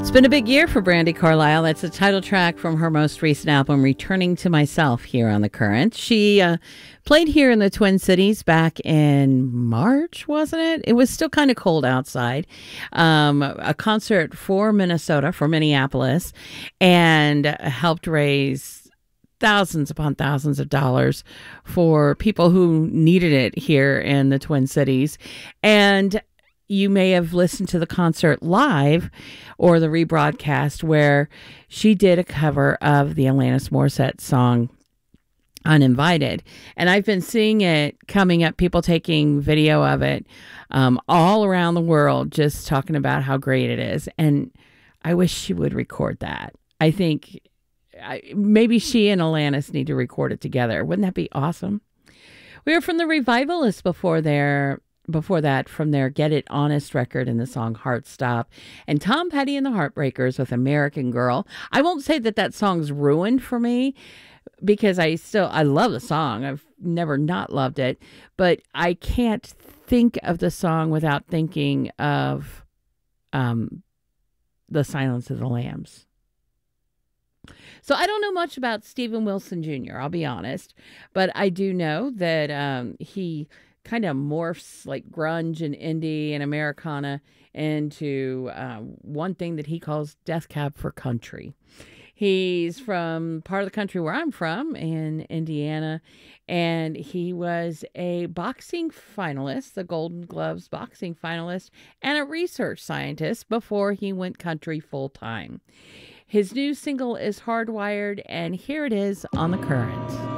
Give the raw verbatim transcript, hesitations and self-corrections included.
It's been a big year for Brandi Carlile. That's the title track from her most recent album, Returning to Myself, here on The Current. She uh, played here in the Twin Cities back in March, wasn't it? It was still kind of cold outside. Um, a concert for Minnesota, for Minneapolis, and helped raise thousands upon thousands of dollars for people who needed it here in the Twin Cities. And you may have listened to the concert live or the rebroadcast where she did a cover of the Alanis Morissette song Uninvited. And I've been seeing it coming up, people taking video of it um, all around the world, just talking about how great it is. And I wish she would record that. I think I, maybe she and Alanis need to record it together. Wouldn't that be awesome? We were from the Revivalists before their Before that, from their Get It Honest record in the song Heart Stop, and Tom Petty and the Heartbreakers with American Girl. I won't say that that song's ruined for me because I still, I love the song. I've never not loved it, but I can't think of the song without thinking of um, The Silence of the Lambs. So I don't know much about Steven Wilson Junior, I'll be honest, but I do know that um, he kind of morphs like grunge and indie and Americana into uh, one thing that he calls Death Cab for Country. He's from part of the country where I'm from in Indiana, and he was a boxing finalist, the Golden Gloves boxing finalist, and a research scientist before he went country full time. His new single is Hardwired, and here it is on The Current.